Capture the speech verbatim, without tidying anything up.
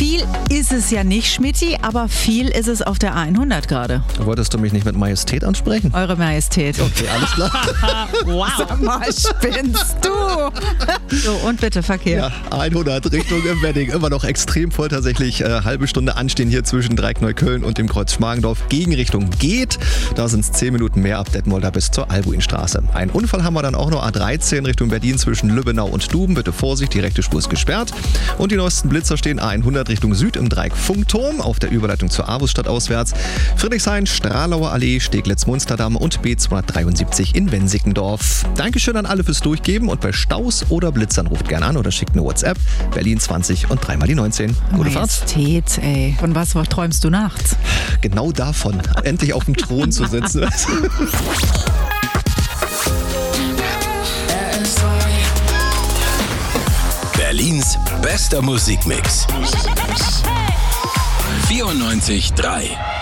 Viel ist es ja nicht, Schmidti, aber viel ist es auf der A hundert gerade. Wolltest du mich nicht mit Majestät ansprechen? Eure Majestät. Okay, alles klar. Wow. Sag mal, spinnst du? So, und bitte Verkehr. Ja, hundert Richtung Wedding. Immer noch extrem voll tatsächlich. Äh, halbe Stunde anstehen hier zwischen Dreieckneukölln und dem Kreuz Schmargendorf. Gegenrichtung geht. Da sind es zehn Minuten mehr ab Detmolder bis zur Albuinstraße. Ein Unfall haben wir dann auch noch A dreizehn Richtung Berlin zwischen Lübbenau und Duben. Bitte Vorsicht, die rechte Spur ist gesperrt. Und die neuesten Blitzer stehen A hundert Richtung Süd im Dreieck Funkturm auf der Überleitung zur Avusstadt auswärts. Friedrichshain, Stralauer Allee, Steglitz-Munsterdamm und B zweihundertdreiundsiebzig in Wensickendorf. Dankeschön an alle fürs Durchgeben und bei Staus oder Blitzern ruft gerne an oder schickt eine WhatsApp. Berlin zwanzig und dreimal die neunzehn. Gute Majestät, Fahrt. Ey. Von was träumst du nachts? Genau davon, endlich auf dem Thron zu sitzen. Berlins bester Musikmix. vierundneunzig Komma drei